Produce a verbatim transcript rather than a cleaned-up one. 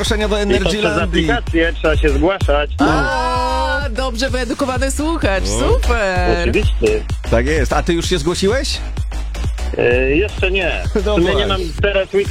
zaproszenia do I to przez Energylandii. aplikację trzeba się zgłaszać. A, dobrze wyedukowany słuchacz, super. Oczywiście. Tak jest. A ty już się zgłosiłeś? E, jeszcze nie. W No sumie nie właśnie. mam teraz weekend.